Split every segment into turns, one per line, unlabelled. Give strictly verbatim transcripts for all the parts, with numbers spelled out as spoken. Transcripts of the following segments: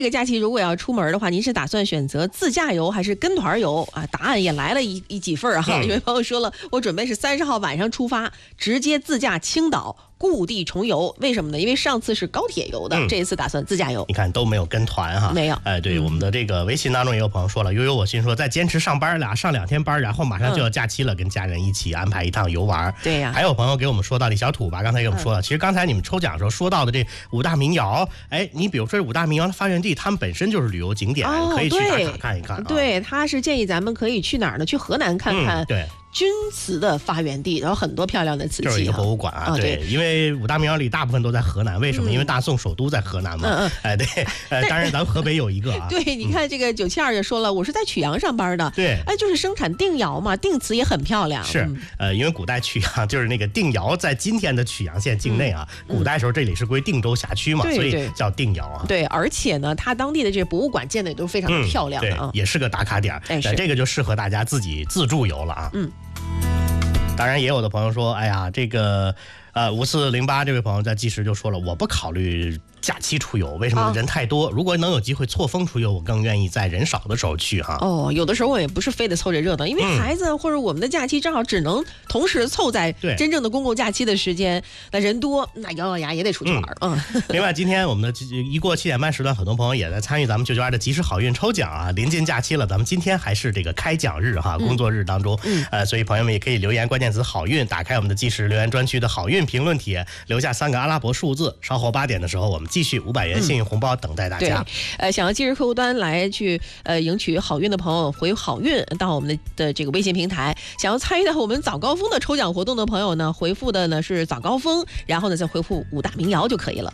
这个假期如果要出门的话，您是打算选择自驾游还是跟团游啊？答案也来了一一几份哈。有位朋友说了，我准备是三十号晚上出发，直接自驾青岛。故地重游，为什么呢？因为上次是高铁游的，嗯、这一次打算自驾游。
你看都没有跟团哈，
没有。
哎，对，嗯、我们的这个微信当中也有朋友说了，悠悠我心说再坚持上班俩上两天班，然后马上就要假期了，嗯、跟家人一起安排一趟游玩。
对呀、啊。
还有朋友给我们说到李小土吧，刚才给我们说了，嗯、其实刚才你们抽奖的时候说到的这五大民谣，哎，你比如说五大民谣的发源地，他们本身就是旅游景点，
哦、
可以去打卡看一看、啊。
对，他是建议咱们可以去哪儿呢？去河南看看。
嗯、对。
钧瓷的发源地，然后很多漂亮的瓷器，
就是一个博物馆啊。
哦、
对,
对，
因为五大民谣里大部分都在河南，为什么？嗯、因为大宋首都在河南嘛。
嗯嗯。
哎，对，呃，当然咱们河北有一个啊。
对，你看这个九七二也说了，我是在曲阳上班的。
对。
哎，就是生产定窑嘛，定瓷也很漂亮。
是，嗯、呃，因为古代曲阳就是那个定窑在今天的曲阳县境内啊，嗯、古代时候这里是归定州辖区嘛，
嗯、
所以叫定窑啊。
对，而且呢，它当地的这个博物馆建的也都非常的漂亮的啊、
嗯，对，也是个打卡点。
哎，
是。这个就适合大家自己自助游了啊。
嗯。
当然也有的朋友说，哎呀，这个呃五四零八这位朋友在计时就说了，我不考虑假期出游，为什么？人太多、啊、如果能有机会错峰出游，我更愿意在人少的时候去哈。
哦，有的时候我也不是非得凑这热闹，因为孩子或者我们的假期正好只能同时凑在真正的公共假期的时间，那人多，那咬咬牙也得出去玩。嗯。
嗯另外，今天我们的一过七点半时段，很多朋友也在参与咱们九九二的及时好运抽奖啊。临近假期了，咱们今天还是这个开奖日哈，工作日当中，嗯，呃，所以朋友们也可以留言关键词好运，打开我们的即时留言专区的好运评论帖，留下三个阿拉伯数字。稍后八点的时候，我们继续五百元。幸运红包等待大家。
对，呃，想要今日客户端来去呃赢取好运的朋友，回好运到我们的的这个微信平台。想要参与到我们早高峰的抽奖活动的朋友呢，回复的呢是早高峰，然后呢再回复五大民谣就可以了。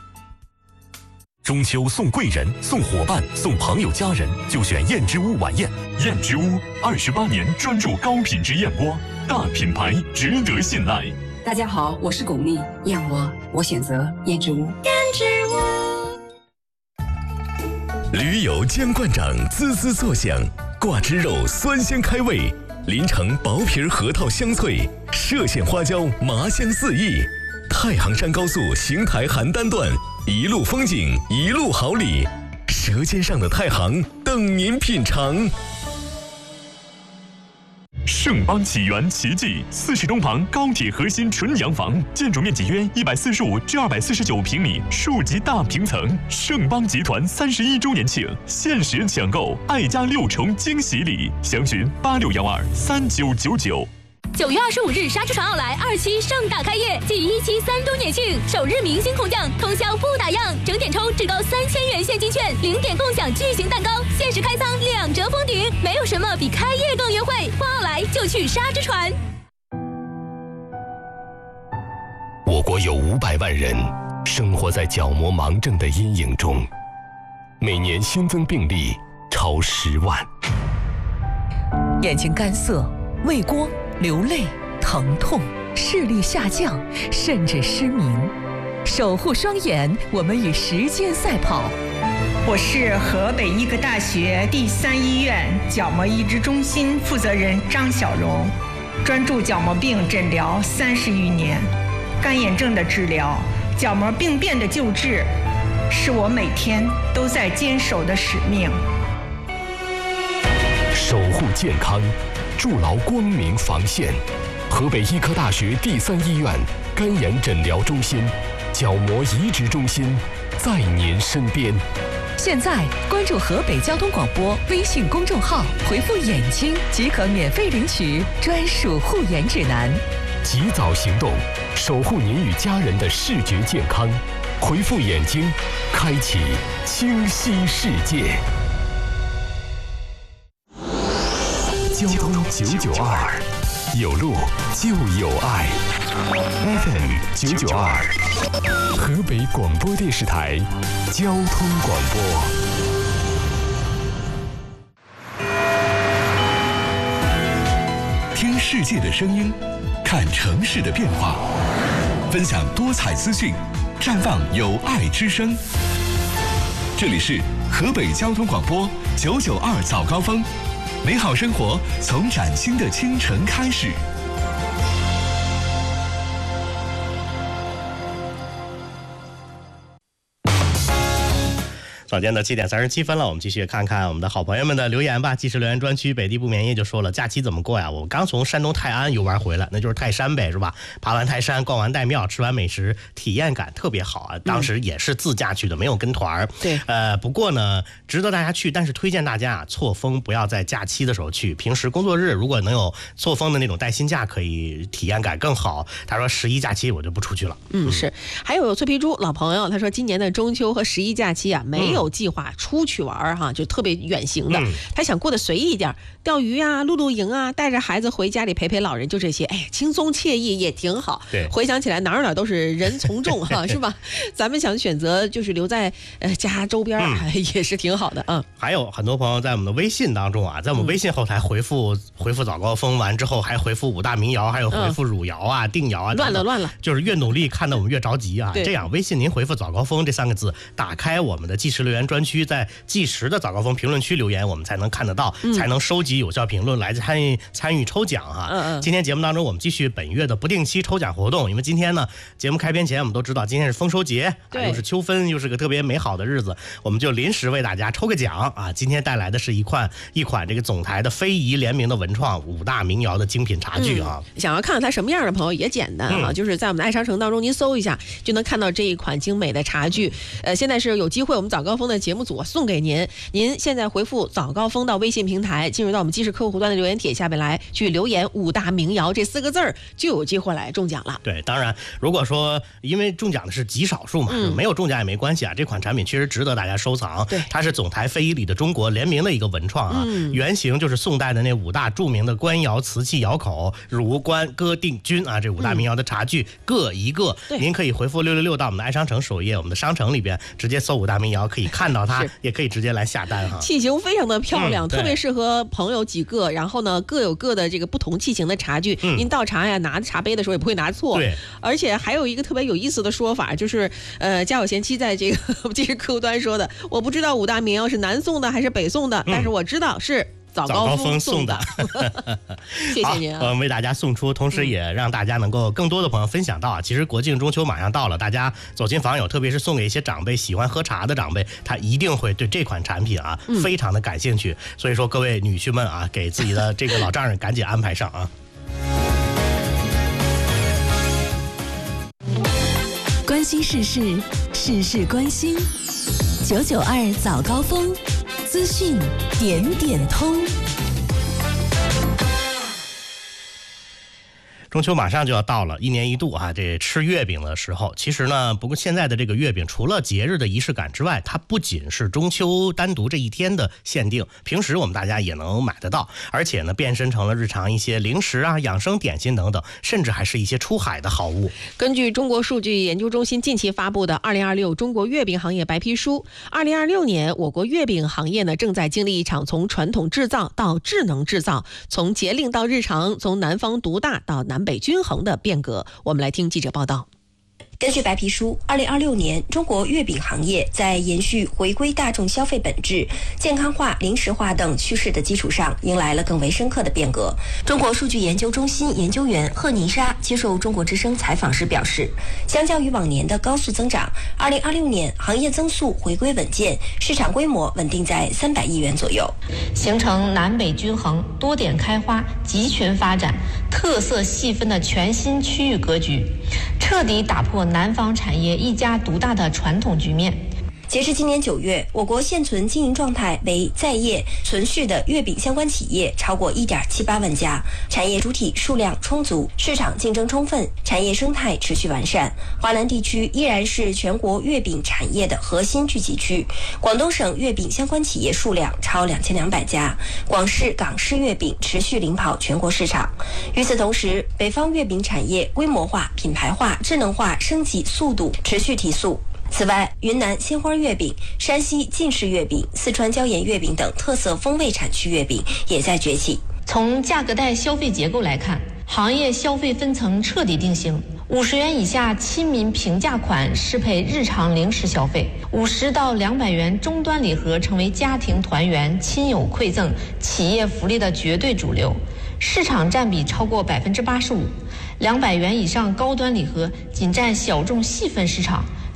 中秋送贵人、送伙伴、送朋友家人，就选燕之屋晚宴。燕之屋二十八年专注高品质燕窝，大品牌值得信赖。
大家好，我是巩俐，燕窝我选择燕之屋。燕之屋。
驴油煎灌掌滋滋作响，挂汁肉酸鲜开胃，临城薄皮核桃香脆，歙县花椒麻香四溢。太行山高速邢台邯郸段，一路风景一路好礼，舌尖上的太行等您品尝。盛邦起源奇迹，四十东旁高铁核心纯洋房，建筑面积约一百四十五至二百四十九平米，数级大平层。盛邦集团三十一周年庆，限时抢购，爱家六重惊喜礼，详询八六幺二三九九九。
九月二十五日，沙之船奥莱二期盛大开业，暨一期三周年庆，首日明星空降，通宵不打烊，整点抽至高三千元现金券，零点共享巨型蛋糕，限时开仓两折封顶，没有什么比开业更优惠。花奥莱就去沙之船。
我国有五百万人生活在角膜盲症的阴影中，每年新增病例超十万。
眼睛干涩、畏光、流泪、疼痛、视力下降，甚至失明。守护双眼，我们与时间赛跑。
我是河北医科大学第三医院角膜移植中心负责人张小荣，专注角膜病诊疗三十余年，干眼症的治疗、角膜病变的救治，是我每天都在坚守的使命。
守护健康，筑牢光明防线。河北医科大学第三医院干眼诊疗中心、角膜移植中心在您身边。
现在关注河北交通广播微信公众号，回复眼睛即可免费领取专属护眼指南。
及早行动，守护您与家人的视觉健康。回复眼睛，开启清晰世界。交通九九二，有路就有爱。F M 九九二，河北广播电视台交通广播。听世界的声音，看城市的变化，分享多彩资讯，绽放有爱之声。这里是河北交通广播九九二早高峰。美好生活从崭新的清晨开始。
早间的七点三十七分了，我们继续看看我们的好朋友们的留言吧。即时留言专区，北地不眠夜就说了，假期怎么过呀？我刚从山东泰安游玩回来，那就是泰山呗，是吧？爬完泰山，逛完岱庙，吃完美食，体验感特别好啊。当时也是自驾去的，没有跟团。
对，
呃，不过呢，值得大家去，但是推荐大家啊，错峰不要在假期的时候去，平时工作日如果能有错峰的那种带薪假，可以体验感更好。他说十一假期我就不出去了。
嗯，是。还有脆皮猪老朋友，他说今年的中秋和十一假期啊，没有计划出去玩哈，就特别远行的，
嗯、
他想过得随意一点，钓鱼啊、露露营啊，带着孩子回家里陪陪老人，就这些，哎，轻松惬意也挺好。
对，
回想起来哪儿哪儿都是人从众哈，是吧？咱们想选择就是留在呃家周边、嗯、也是挺好的啊、嗯。
还有很多朋友在我们的微信当中啊，在我们微信后台回复、嗯、回复早高峰完之后，还回复五大民谣，还有回复汝窑啊、定窑啊，
乱了乱了，
就是越努力看得我们越着急啊。这样，微信您回复早高峰这三个字，打开我们的即时留言专区，在即时的早高峰评论区留言，我们才能看得到，嗯、才能收集有效评论来参与参与抽奖哈、啊。
嗯嗯。
今天节目当中，我们继续本月的不定期抽奖活动，因为今天呢，节目开篇前我们都知道今天是丰收节，
对，
又是秋分，又是个特别美好的日子，我们就临时为大家抽个奖啊！今天带来的是一款一款这个总台的非遗联名的文创五大民谣的精品茶具啊。
嗯、想要看看它什么样的朋友也简单啊，嗯、就是在我们的爱商城当中您搜一下就能看到这一款精美的茶具。呃，现在是有机会，我们早高峰的节目组送给您。您现在回复早高峰到微信平台，进入到我们即时客户端的留言帖下面来，去留言五大民谣这四个字儿，就有机会来中奖了。
对，当然如果说因为中奖的是极少数嘛，嗯、没有中奖也没关系啊。这款产品确实值得大家收藏。
对，
它是总台非遗里的中国联名的一个文创啊，嗯、原型就是宋代的那五大著名的官窑瓷器窑口，汝官歌定钧啊，这五大民谣的茶具、嗯、各一个。您可以回复六六六到我们的爱商城首页，我们的商城里边直接搜五大民谣，可以看到它，也可以直接来下单哈。
器型非常的漂亮，
嗯、
特别适合朋友几个，然后呢各有各的这个不同器型的茶具，嗯、您倒茶呀拿茶杯的时候也不会拿错。
对，
而且还有一个特别有意思的说法，就是呃家有贤妻在这个这是客户端说的，我不知道五大民谣是南宋的还是北宋的，嗯、但是我知道是早高峰送的。谢谢您啊！
我们为大家送出，同时也让大家能够更多的朋友分享到啊，其实国庆中秋马上到了，大家走亲访友，特别是送给一些长辈喜欢喝茶的长辈，他一定会对这款产品啊、嗯、非常的感兴趣。所以说各位女婿们啊，给自己的这个老丈人赶紧安排上啊。
关心时事，事事关心。九九二早高峰，资讯点点通。
中秋马上就要到了，一年一度啊，这吃月饼的时候。其实呢，不过现在的这个月饼，除了节日的仪式感之外，它不仅是中秋单独这一天的限定，平时我们大家也能买得到，而且呢，变身成了日常一些零食啊、养生点心等等，甚至还是一些出海的好物。
根据中国数据研究中心近期发布的《二零二六中国月饼行业白皮书》，二零二六年我国月饼行业呢正在经历一场从传统制造到智能制造，从节令到日常，从南方独大到南北均衡的变革。我们来听记者报道。
根据白皮书，二零二六年中国月饼行业在延续回归大众消费本质、健康化、零食化等趋势的基础上，迎来了更为深刻的变革。中国数据研究中心研究员贺宁莎接受中国之声采访时表示，相较于往年的高速增长，二零二六年行业增速回归稳健，市场规模稳定在三百亿元左右，
形成南北均衡、多点开花、集群发展、特色细分的全新区域格局，彻底打破南方产业一家独大的传统局面。
截至今年九月，我国现存经营状态为在业存续的月饼相关企业超过一点七八万家，产业主体数量充足，市场竞争充分，产业生态持续完善。华南地区依然是全国月饼产业的核心聚集区，广东省月饼相关企业数量超两千两百家，广式、港式月饼持续领跑全国市场。与此同时，北方月饼产业规模化、品牌化、智能化升级速度持续提速。此外，云南鲜花月饼、山西晋式月饼、四川椒盐月饼等特色风味产区月饼也在崛起。
从价格带消费结构来看，行业消费分层彻底定型。五十元以下亲民平价款适配日常零食消费，五十到两百元终端礼盒成为家庭团圆、亲友馈赠、企业福利的绝对主流，市场占比超过百分之八十五。两百元以上高端礼盒仅占小众细分市场。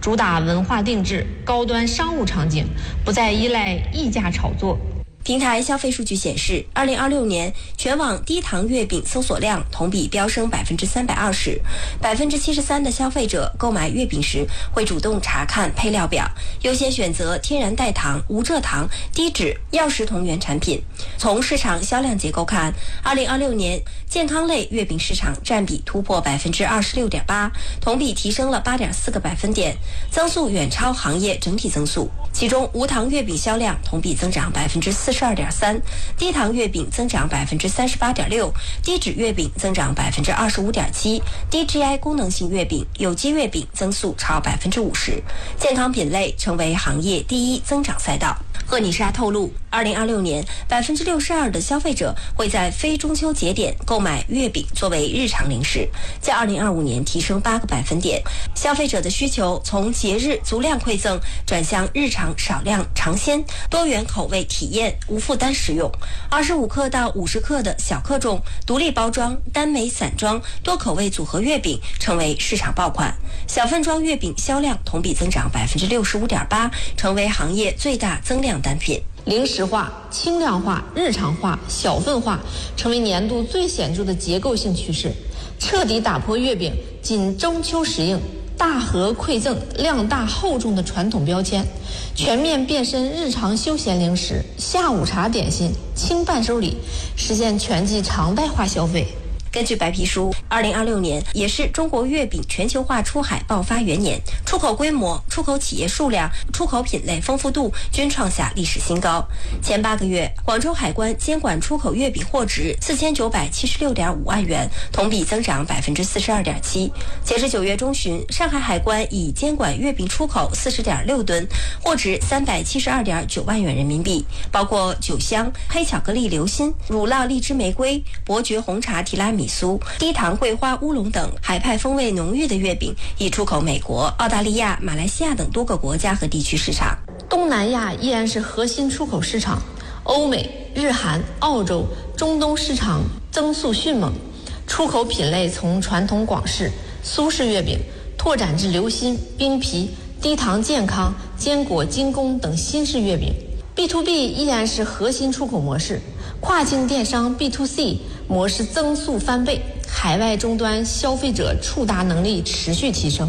主打文化定制、高端商务场景，不再依赖溢价炒作。
平台消费数据显示，二零二六年全网低糖月饼搜索量同比飙升百分之三百二十，百分之七十三的消费者购买月饼时会主动查看配料表，优先选择天然代糖、无蔗糖、低脂、药食同源产品。从市场销量结构看，二零二六年健康类月饼市场占比突破百分之二十六点八，同比提升了八点四个百分点，增速远超行业整体增速。其中，无糖月饼销量同比增长百分之四十二点三，低糖月饼增长百分之三十八点六，低脂月饼增长百分之二十五点七，低 G I 功能性月饼、有机月饼增速超百分之五十，健康品类成为行业第一增长赛道。赫尼莎透露，二零二六年百分之六十二的消费者会在非中秋节点购买月饼作为日常零食，较二零二五年提升八个百分点。消费者的需求从节日足量馈赠转向日常少量尝鲜、多元口味体验、无负担食用。二十五克到五十克的小克重、独立包装、单枚散装、多口味组合月饼成为市场爆款。小份装月饼销量同比增长百分之六十五点八，成为行业最大增量单品。
零食化、轻量化、日常化、小份化成为年度最显著的结构性趋势，彻底打破月饼仅中秋时令、大盒馈赠、量大厚重的传统标签，全面变身日常休闲零食、下午茶点心、轻伴手礼，实现全季常态化消费。
根据白皮书，二零二六年也是中国月饼全球化出海爆发元年，出口规模、出口企业数量、出口品类丰富度均创下历史新高。前八个月，广州海关监管出口月饼货值四千九百七十六点五万元，同比增长百分之四十二点七。截至九月中旬，上海海关已监管月饼出口四十点六吨，货值三百七十二点九万元人民币，包括酒香、黑巧克力流心、乳酪荔枝玫瑰、伯爵红茶提拉米苏、低糖桂花乌龙等海派风味浓郁的月饼已出口美国、澳大利亚、马来西亚等多个国家和地区市场。
东南亚依然是核心出口市场，欧美、日韩、澳洲、中东市场增速迅猛，出口品类从传统广式、苏式月饼拓展至流心、冰皮、低糖健康、坚果精工等新式月饼。B to B 依然是核心出口模式，跨境电商 B to C 模式增速翻倍，海外终端消费者触达能力持续提升。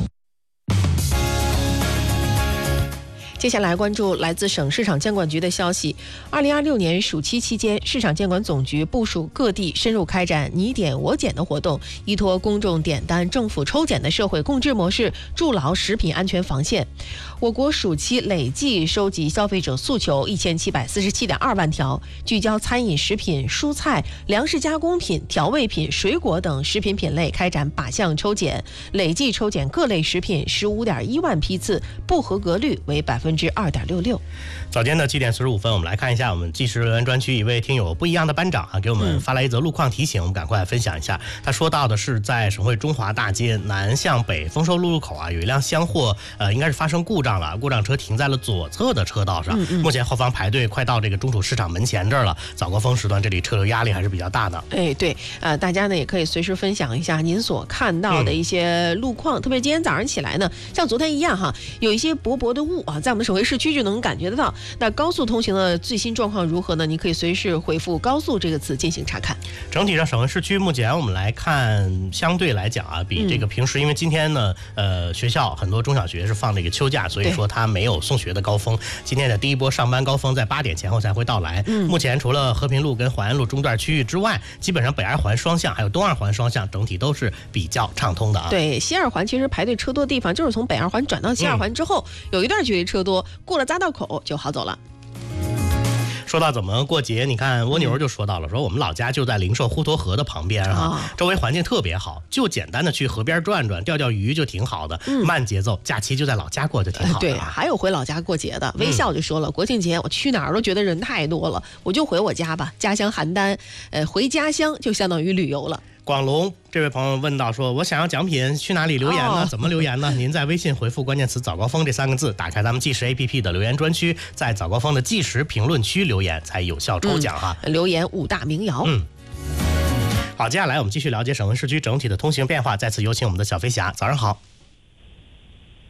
接下来关注来自省市场监管局的消息。二零二六年暑期期间，市场监管总局部署各地深入开展你点我检的活动，依托公众点单、政府抽检的社会共治模式，筑牢食品安全防线。我国暑期累计收集消费者诉求一千七百四十七点二万条，聚焦餐饮食品、蔬菜、粮食加工品、调味品、水果等食品品类开展靶向抽检，累计抽检各类食品十五点一万批次，不合格率为百分之二点六六。
早间的七点四十五分，我们来看一下我们纪实留言专区一位听友不一样的班长啊，给我们发来一则路况提醒，我们赶快分享一下。他说到的是在省会中华大街南向北丰收路入口啊，有一辆厢货呃应该是发生故障了，故障车停在了左侧的车道上，嗯嗯目前后方排队快到这个中储市场门前这儿了，早高峰时段这里车流压力还是比较大的。
哎，对，呃，大家呢也可以随时分享一下您所看到的一些路况，嗯、特别今天早上起来呢，像昨天一样哈，有一些薄薄的雾啊，在我们省会市区就能感觉得到。那高速通行的最新状况如何呢？你可以随时回复高速这个词进行查看。
整体上省会市区目前我们来看，相对来讲啊，比这个平时，嗯、因为今天呢，呃，学校很多中小学是放这个秋假，所以说它没有送学的高峰。今天的第一波上班高峰在八点前后才会到来。嗯、目前除了和平路跟淮安路中段区域之外，基本上北二环双向还有东二环双向整体都是比较畅通的啊。
对，西二环其实排队车多的地方就是从北二环转到西二环之后，嗯、有一段距离车多，过了匝道口就好走了。
说到怎么过节，你看蜗牛就说到了，说我们老家就在灵寿滹沱河的旁边哈、啊，周围环境特别好，就简单的去河边转转、钓钓鱼就挺好的，嗯、慢节奏，假期就在老家过就挺好的、啊。
对，还有回老家过节的，微笑就说了，嗯、国庆节我去哪儿都觉得人太多了，我就回我家吧，家乡邯郸，呃，回家乡就相当于旅游了。
广龙这位朋友问到说，我想要奖品，去哪里留言呢？哦、怎么留言呢？您在微信回复关键词早高峰这三个字，打开咱们纪实 A P P 的留言专区，在早高峰的纪实评论区留言才有效抽奖哈、
嗯。留言五大民谣。
嗯。好，接下来我们继续了解省会市区整体的通行变化。再次有请我们的小飞侠，早上好。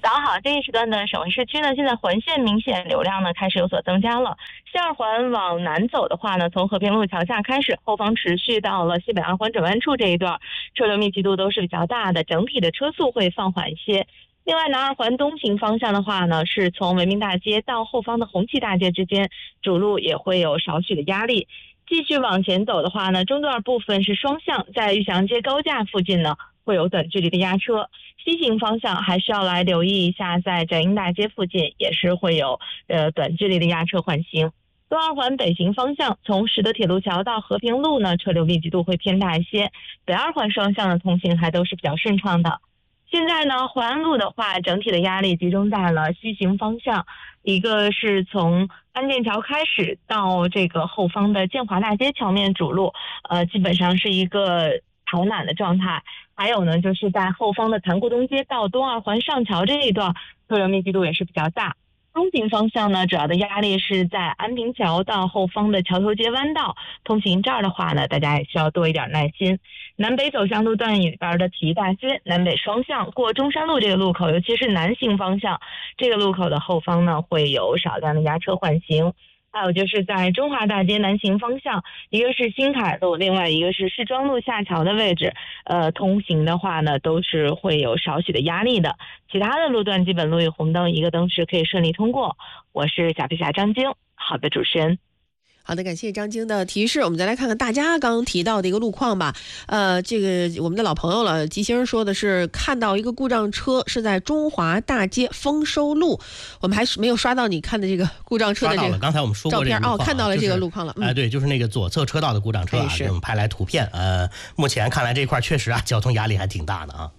早上好，这一时段的省会市区呢，现在环线明显流量呢开始有所增加了。西二环往南走的话呢，从和平路桥下开始，后方持续到了西北二环转弯处这一段，车流密集度都是比较大的，整体的车速会放缓一些。另外呢，二环东行方向的话呢，是从文明大街到后方的红旗大街之间，主路也会有少许的压力。继续往前走的话呢，中段部分是双向，在玉祥街高架附近呢会有短距离的压车。西行方向还是要来留意一下，在展英大街附近也是会有呃短距离的压车缓行。东二环北行方向，从实德铁路桥到和平路呢，车流密集度会偏大一些。北二环双向的通行还都是比较顺畅的。现在呢，淮安路的话，整体的压力集中在了西行方向，一个是从安建桥开始到这个后方的建华大街桥面主路，呃，基本上是一个逃难的状态。还有呢，就是在后方的潭沽东街到东二环上桥这一段，车流密集度也是比较大。东行方向呢，主要的压力是在安平桥到后方的桥头街弯道，通行这儿的话呢，大家也需要多一点耐心。南北走向路段里边的体育大街南北双向过中山路这个路口，尤其是南行方向这个路口的后方呢，会有少量的压车缓行。还有就是在中华大街南行方向，一个是新凯路，另外一个是市庄路下桥的位置，呃，通行的话呢，都是会有少许的压力的。其他的路段基本路与红灯，一个灯时可以顺利通过。我是小皮侠张晶，好的，主持人。
好的，感谢张晶的提示。我们再来看看大家刚提到的一个路况吧。呃，这个我们的老朋友了，吉星说的是看到一个故障车是在中华大街丰收路。我们还是没有刷到你看的这个故障车的这个照片。
刚才我们说过这个
哦，看到了这个路况了。
哎、就是呃，对，就是那个左侧车道的故障车啊，给我们拍来图片。呃，目前看来这块确实啊，交通压力还挺大的啊。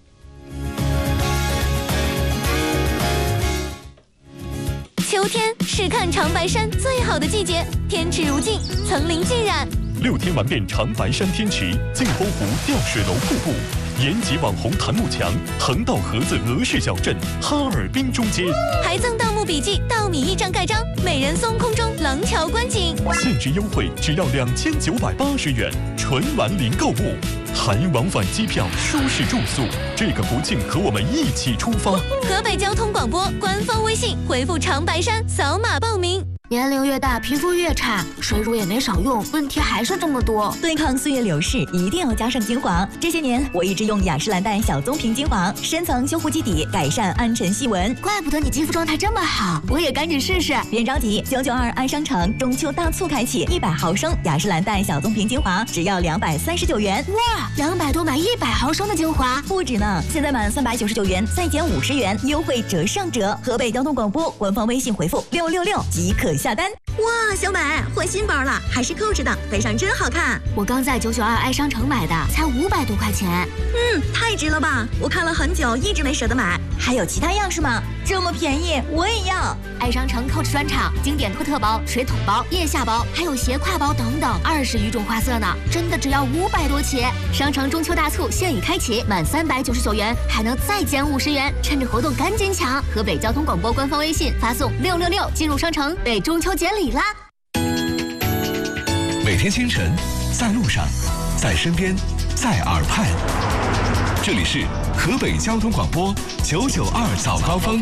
秋天是看长白山最好的季节，天池如镜，层林尽染。
六天玩遍长白山天池、镜沟湖吊水楼瀑布、延吉网红檀木墙、横道河子俄式小镇、哈尔滨中街，
还赠盗墓笔记、稻米驿站盖章、美人松空中廊桥观景，
限时优惠只要两千九百八十元，纯玩零购物，含往返机票、舒适住宿。这个国庆和我们一起出发。
河北交通广播官方微信回复长白山扫码报名。
年龄越大，皮肤越差，水乳也没少用，问题还是这么多。
对抗岁月流逝，一定要加上精华。这些年，我一直用雅诗兰黛小棕瓶精华，深层修护基底，改善暗沉细纹。
怪不得你肌肤状态这么好，我也赶紧试试。
别着急，九九二爱商城中秋大促开启，一百毫升雅诗兰黛小棕瓶精华只要两百三十九元。
哇，两百多买一百毫升的精华，
不止呢！现在满三百九十九元再减五十元，优惠折上折。河北交通广播官方微信回复六六六即可下单。
哇，小美换新包了，还是扣着的，背上真好看。
我刚在九九二爱商城买的，才五百多块钱。
嗯，太值了吧！我看了很久，一直没舍得买。
还有其他样式吗？这么便宜，我也要！
爱商城 Coach 专场经典托特包、水桶包、腋下包，还有斜挎包等等，二十余种花色呢，真的只要五百多起。商城中秋大促现已开启，满三百九十九元还能再减五十元，趁着活动赶紧抢！河北交通广播官方微信发送六六六进入商城，被中秋节礼啦！
每天清晨，在路上，在身边，在耳畔，这里是河北交通广播九九二早高峰。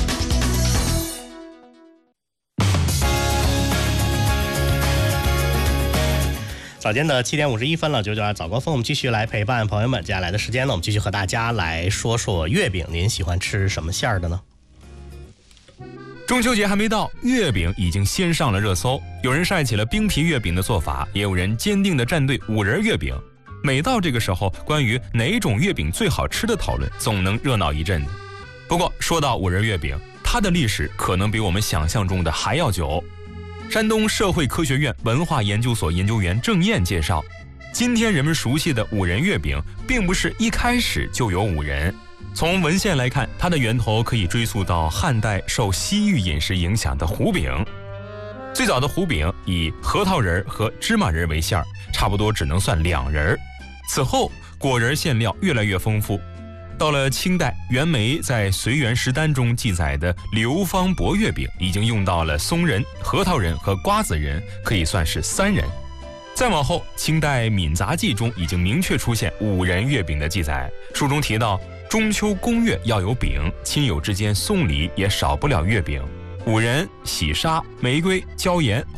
早间的七点五十一分了，九九二早高峰，我们继续来陪伴朋友们。接下来的时间呢，我们继续和大家来说说月饼，您喜欢吃什么馅儿的呢？
中秋节还没到，月饼已经先上了热搜。有人晒起了冰皮月饼的做法，也有人坚定地站队五仁月饼。每到这个时候，关于哪种月饼最好吃的讨论，总能热闹一阵子。不过说到五仁月饼，它的历史可能比我们想象中的还要久。山东社会科学院文化研究所研究员郑燕介绍，今天人们熟悉的五仁月饼，并不是一开始就有五仁。从文献来看，它的源头可以追溯到汉代受西域饮食影响的糊饼。最早的糊饼以核桃仁和芝麻仁为馅儿，差不多只能算两仁。此后果仁馅料越来越丰富。到了清代，袁枚在《随园食单》中记载的流芳薄月饼已经用到了松仁、核桃仁和瓜子仁，可以算是三仁。再往后，清代《闽杂记》中已经明确出现五仁月饼的记载，书中提到中秋宫月要有饼，亲友之间送礼也少不了月饼。五仁、喜沙、玫瑰、椒盐、